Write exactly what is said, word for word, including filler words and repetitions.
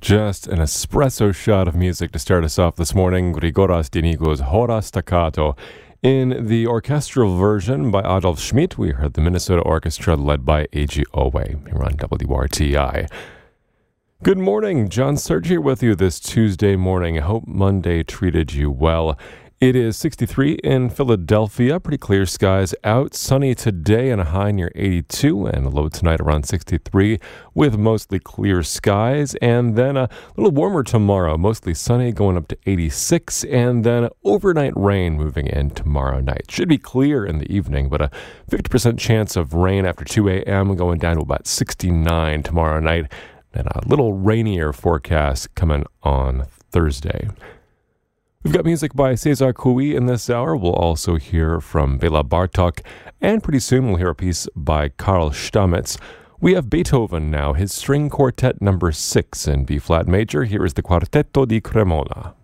Just an espresso shot of music to start us off this morning. Grigoras Dinigo's Hora Staccato. In the orchestral version by Adolf Schmidt, we heard the Minnesota Orchestra led by Eiji Owe here on W R T I. Good morning, John Serge here with you this Tuesday morning. I hope Monday treated you well. It is sixty-three in Philadelphia, pretty clear skies out, sunny today and a high near eighty-two, and a low tonight around sixty-three with mostly clear skies, and then a little warmer tomorrow, mostly sunny going up to eighty-six, and then overnight rain moving in tomorrow night. Should be clear in the evening, but a fifty percent chance of rain after two a.m. going down to about sixty-nine tomorrow night, and a little rainier forecast coming on Thursday. We've got music by Cesar Cui in this hour. We'll also hear from Bela Bartok, and pretty soon we'll hear a piece by Karl Stamitz. We have Beethoven now, his string quartet number six in B-flat major. Here is the Quartetto di Cremona.